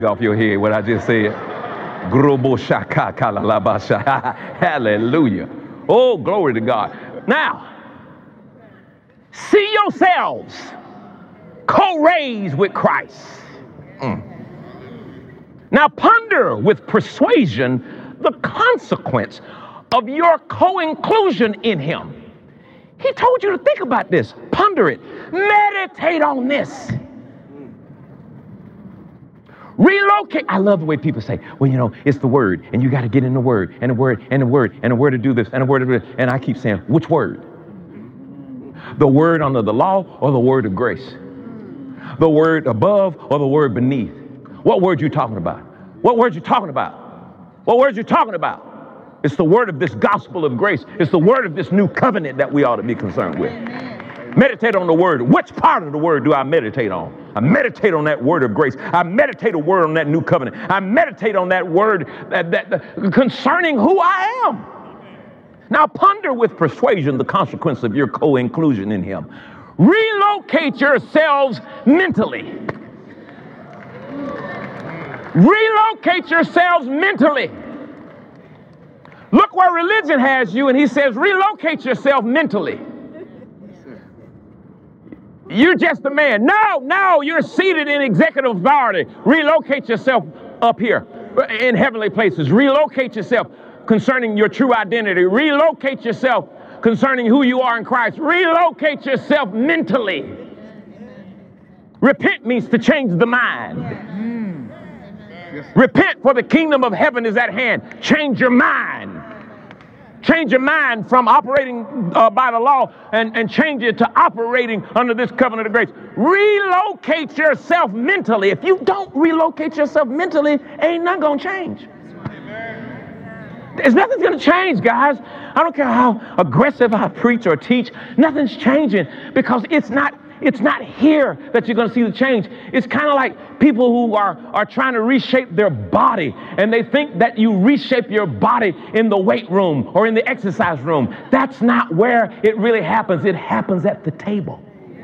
off your head what I just said. Hallelujah. Oh, glory to God. Now, see yourselves co-raised with Christ. Now ponder with persuasion the consequence of your co-inclusion in him. He told you to think about this. Ponder it. Meditate on this. Relocate. I love the way people say, well, you know, it's the word, and you got to get in the word, and the word, and the word, and the word to do this, and the word to do this. And I keep saying, which word? The word under the law or the word of grace? The word above or the word beneath? What word you talking about? What word you talking about? What word you talking about? It's the word of this gospel of grace. It's the word of this new covenant that we ought to be concerned with. Meditate on the word. Which part of the word do I meditate on? I meditate on that word of grace. I meditate a word on that new covenant. I meditate on that word concerning who I am. Now ponder with persuasion the consequence of your co-inclusion in him. Relocate yourselves mentally. Relocate yourselves mentally. Look where religion has you, and he says, relocate yourself mentally. You're just a man. No, you're seated in executive authority. Relocate yourself up here in heavenly places. Relocate yourself concerning your true identity. Relocate yourself concerning who you are in Christ. Relocate yourself mentally. Repent means to change the mind. Repent, for the kingdom of heaven is at hand. Change your mind. Change your mind from operating by the law and change it to operating under this covenant of grace. Relocate yourself mentally. If you don't relocate yourself mentally, ain't nothing going to change. There's nothing's going to change, guys. I don't care how aggressive I preach or teach. Nothing's changing because it's not here that you're going to see the change. It's kind of like people who are trying to reshape their body, and they think that you reshape your body in the weight room or in the exercise room. That's not where it really happens. It happens at the table.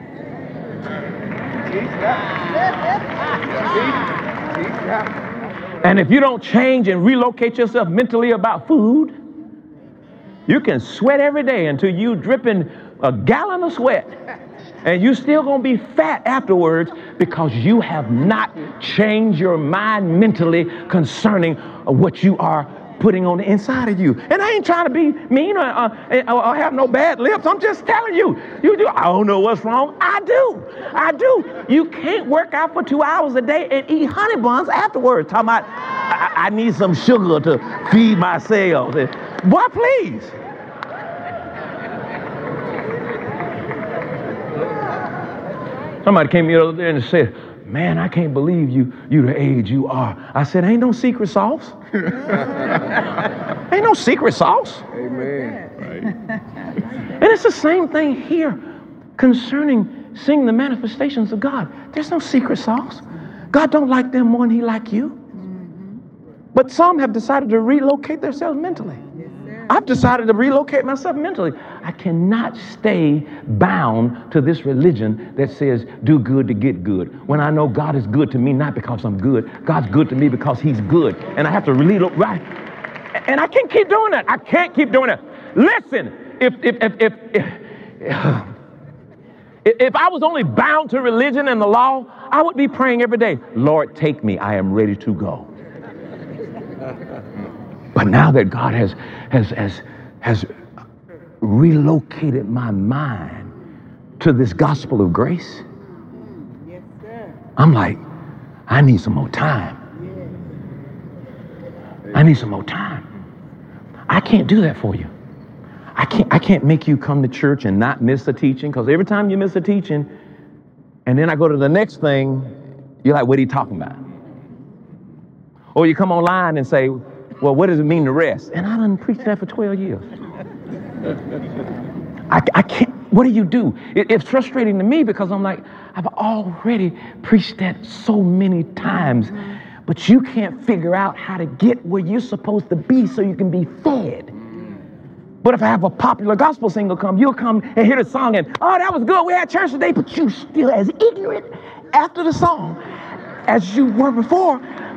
And if you don't change and relocate yourself mentally about food, you can sweat every day until you dripping a gallon of sweat. And you're still going to be fat afterwards because you have not changed your mind mentally concerning what you are putting on the inside of you. And I ain't trying to be mean or have no bad lips. I'm just telling you. You do. I don't know what's wrong. I do. You can't work out for 2 hours a day and eat honey buns afterwards. Talking about, I need some sugar to feed my cells. Boy, please. Somebody came to me the other day and said, man, I can't believe you the age you are. I said, ain't no secret sauce. Ain't no secret sauce. Amen. Right. And it's the same thing here concerning seeing the manifestations of God. There's no secret sauce. God don't like them more than he like you. But some have decided to relocate themselves mentally. I've decided to relocate myself mentally. I cannot stay bound to this religion that says do good to get good. When I know God is good to me, not because I'm good. God's good to me because he's good. And I have to relocate, right? And I can't keep doing that. I can't keep doing that. Listen, if I was only bound to religion and the law, I would be praying every day, Lord, take me. I am ready to go. But now that God has relocated my mind to this gospel of grace, I'm like, I need some more time. I need some more time. I can't do that for you. I can't make you come to church and not miss a teaching, because every time you miss a teaching, and then I go to the next thing, you're like, what are you talking about? Or you come online and say, well, what does it mean to rest? And I done preached that for 12 years. I can't, what do you do? It's frustrating to me because I'm like, I've already preached that so many times, but you can't figure out how to get where you're supposed to be so you can be fed. But if I have a popular gospel singer come, you'll come and hear the song and, oh, that was good, we had church today, but you still as ignorant after the song as you were before,